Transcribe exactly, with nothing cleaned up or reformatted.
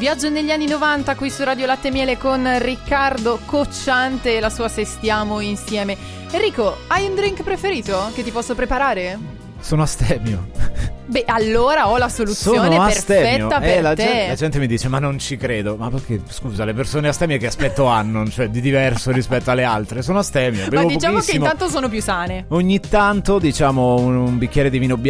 Viaggio negli anni novanta qui su Radio Latte e Miele con Riccardo Cocciante e la sua Se stiamo insieme. Enrico, hai un drink preferito che ti posso preparare? Sono astemio. Beh, allora ho la soluzione Sono perfetta astemio. per eh, la te. gente, la gente mi dice, ma non ci credo. Ma perché, scusa, le persone astemie che aspetto hanno? Cioè, di diverso rispetto alle altre. Sono astemio, bevo Ma diciamo pochissimo. che intanto sono più sane. Ogni tanto, diciamo, un, un bicchiere di vino bianco